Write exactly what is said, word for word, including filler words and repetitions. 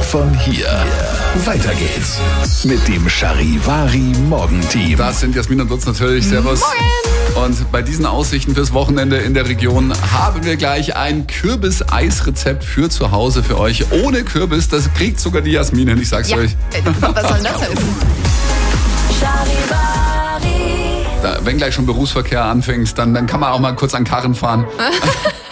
von hier. Weiter geht's mit dem Charivari Morgenteam. Das sind Jasmin und Lutz natürlich. Servus. Moin. Und bei diesen Aussichten fürs Wochenende in der Region haben wir gleich ein Kürbis-Eis-Rezept für zu Hause für euch. Ohne Kürbis, das kriegt sogar die Jasmin hin, ich sag's ja. euch. Was soll das heißen? Da, wenn gleich schon Berufsverkehr anfängt, dann, dann kann man auch mal kurz an Karren fahren.